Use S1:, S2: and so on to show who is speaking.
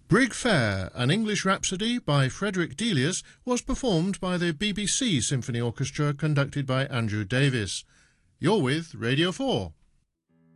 S1: Brig Fair, an English Rhapsody by Frederick Delius, was performed by the BBC Symphony Orchestra conducted by Andrew Davis. You're with Radio 4.